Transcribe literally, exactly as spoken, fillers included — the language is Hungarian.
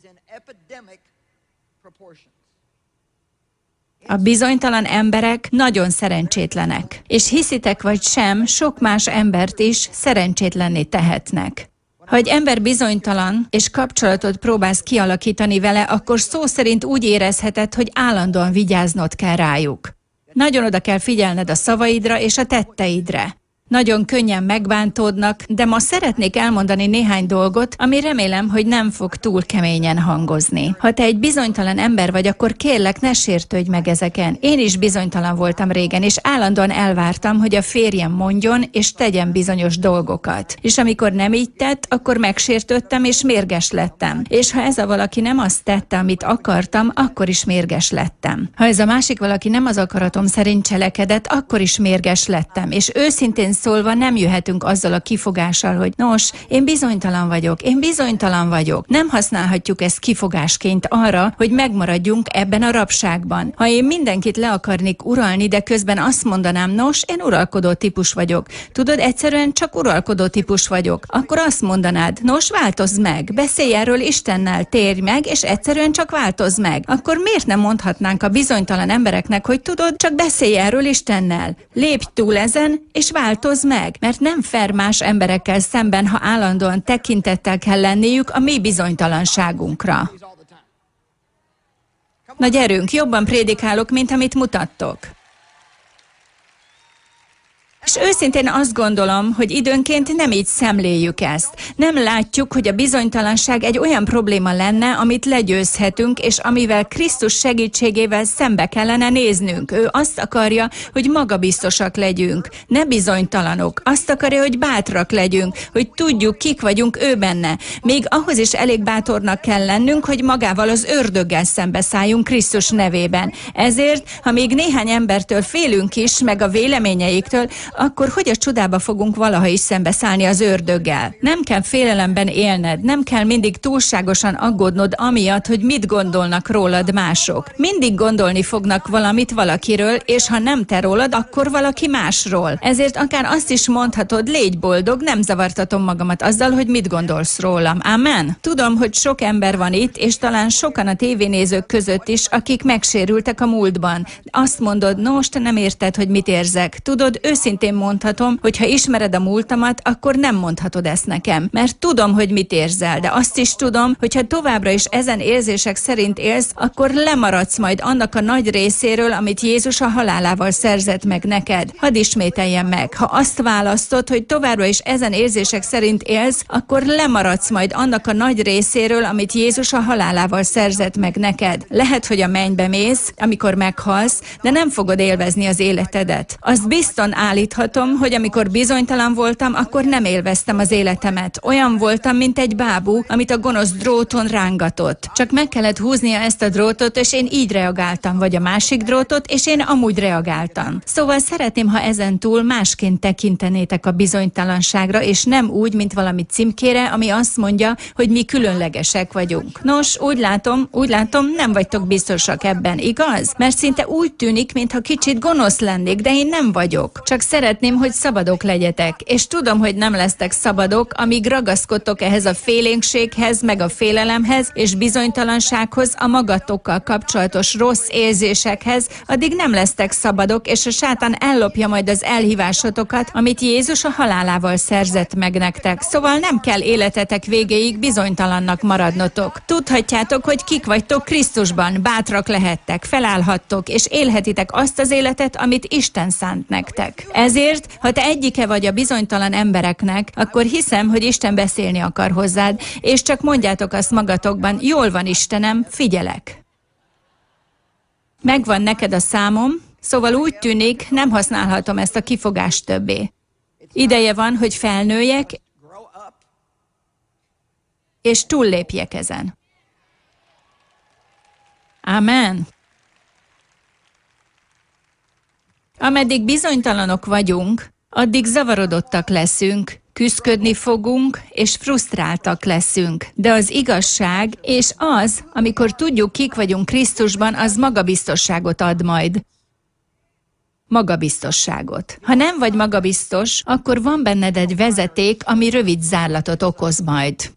A bizonytalan emberek nagyon szerencsétlenek, és hiszitek vagy sem, sok más embert is szerencsétlenné tehetnek. Ha egy ember bizonytalan, és kapcsolatot próbálsz kialakítani vele, akkor szó szerint úgy érezheted, hogy állandóan vigyáznod kell rájuk. Nagyon oda kell figyelned a szavaidra és a tetteidre. Nagyon könnyen megbántódnak, de ma szeretnék elmondani néhány dolgot, ami remélem, hogy nem fog túl keményen hangozni. Ha te egy bizonytalan ember vagy, akkor kérlek, ne sértődj meg ezeken. Én is bizonytalan voltam régen, és állandóan elvártam, hogy a férjem mondjon és tegyen bizonyos dolgokat. És amikor nem így tett, akkor megsértődtem és mérges lettem. És ha ez a valaki nem azt tette, amit akartam, akkor is mérges lettem. Ha ez a másik valaki nem az akaratom szerint cselekedett, akkor is mérges lettem. És őszintén szólva nem jöhetünk azzal a kifogással, hogy nos, én bizonytalan vagyok, én bizonytalan vagyok. Nem használhatjuk ezt kifogásként arra, hogy megmaradjunk ebben a rabságban. Ha én mindenkit le akarnék uralni, de közben azt mondanám, nos, én uralkodó típus vagyok. Tudod, egyszerűen csak uralkodó típus vagyok. Akkor azt mondanád, nos, változz meg, beszélj erről Istennel, térj meg, és egyszerűen csak változz meg. Akkor miért nem mondhatnánk a bizonytalan embereknek, hogy tudod, csak beszélj erről Istennel. Lépj túl ezen, és változz meg, mert nem fair más emberekkel szemben, ha állandóan tekintettel kell lenniük a mi bizonytalanságunkra. Na gyerünk, jobban prédikálok, mint amit mutattok. És őszintén azt gondolom, hogy időnként nem így szemléljük ezt. Nem látjuk, hogy a bizonytalanság egy olyan probléma lenne, amit legyőzhetünk, és amivel Krisztus segítségével szembe kellene néznünk. Ő azt akarja, hogy magabiztosak legyünk, ne bizonytalanok. Azt akarja, hogy bátrak legyünk, hogy tudjuk, kik vagyunk ő benne. Még ahhoz is elég bátornak kell lennünk, hogy magával az ördöggel szembeszálljunk Krisztus nevében. Ezért, ha még néhány embertől félünk is, meg a véleményeiktől, akkor hogy a csodába fogunk valaha is szembeszállni az ördöggel? Nem kell félelemben élned, nem kell mindig túlságosan aggódnod amiatt, hogy mit gondolnak rólad mások. Mindig gondolni fognak valamit valakiről, és ha nem te rólad, akkor valaki másról. Ezért akár azt is mondhatod, légy boldog, nem zavartatom magamat azzal, hogy mit gondolsz rólam. Amen? Tudom, hogy sok ember van itt, és talán sokan a tévénézők között is, akik megsérültek a múltban. Azt mondod, nos, te nem érted, hogy mit érzek. Tudod, őszintén mondhatom, hogy ha ismered a múltamat, akkor nem mondhatod ezt nekem, mert tudom, hogy mit érzel, de azt is tudom, hogy ha továbbra is ezen érzések szerint élsz, akkor lemaradsz majd annak a nagy részéről, amit Jézus a halálával szerzett meg neked. Hadd ismételjem meg, ha azt választod, hogy továbbra is ezen érzések szerint élsz, akkor lemaradsz majd annak a nagy részéről, amit Jézus a halálával szerzett meg neked. Lehet, hogy a mennybe mész, amikor meghalsz, de nem fogod élvezni az életedet. Azt bizton állíthatom, hogy amikor bizonytalan voltam, akkor nem élveztem az életemet. Olyan voltam, mint egy bábú, amit a gonosz dróton rángatott. Csak meg kellett húznia ezt a drótot, és én így reagáltam, vagy a másik drótot, és én amúgy reagáltam. Szóval szeretném, ha ezen túl másként tekintenétek a bizonytalanságra, és nem úgy, mint valami címkére, ami azt mondja, hogy mi különlegesek vagyunk. Nos, úgy látom, úgy látom, nem vagytok biztosak ebben, igaz? Mert szinte úgy tűnik, mintha kicsit gonosz lennék, de én nem vagyok. Csak szeretném, hogy szabadok legyetek, és tudom, hogy nem lesztek szabadok, amíg ragaszkodtok ehhez a félénkséghez, meg a félelemhez, és bizonytalansághoz, a magatokkal kapcsolatos rossz érzésekhez, addig nem lesztek szabadok, és a sátán ellopja majd az elhívásotokat, amit Jézus a halálával szerzett meg nektek. Szóval nem kell életetek végéig bizonytalannak maradnotok. Tudhatjátok, hogy kik vagytok Krisztusban, bátrak lehettek, felállhattok, és élhetitek azt az életet, amit Isten szánt nektek. Ezért, ha te egyike vagy a bizonytalan embereknek, akkor hiszem, hogy Isten beszélni akar hozzád, és csak mondjátok azt magatokban, jól van Istenem, figyelek. Megvan neked a számom, szóval úgy tűnik, nem használhatom ezt a kifogást többé. Ideje van, hogy felnőjek, és túllépjek ezen. Amen. Ameddig bizonytalanok vagyunk, addig zavarodottak leszünk, küszködni fogunk, és frusztráltak leszünk. De az igazság, és az, amikor tudjuk, kik vagyunk Krisztusban, az magabiztosságot ad majd. Magabiztosságot. Ha nem vagy magabiztos, akkor van benned egy vezeték, ami rövid zárlatot okoz majd.